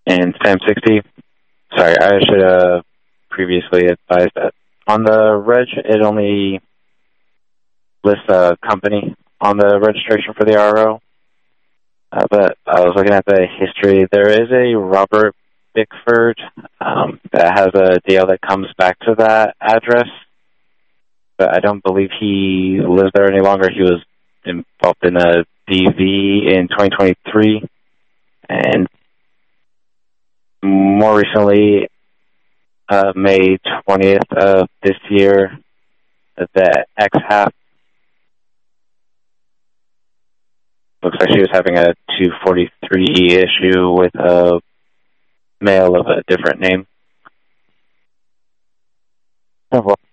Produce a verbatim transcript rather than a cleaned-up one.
and Sam sixty. Sorry, I should have previously advised that. On the reg, it only lists a company on the registration for the R O. Uh, but I was looking at the history. There is a Robert Bickford um, that has a deal that comes back to that address. But I don't believe he lives there any longer. He was involved in a D V in twenty twenty-three. And more recently, uh, May twentieth of this year, the X-Half looks like she was having a two forty-three E issue with a male of a different name. Oh, well.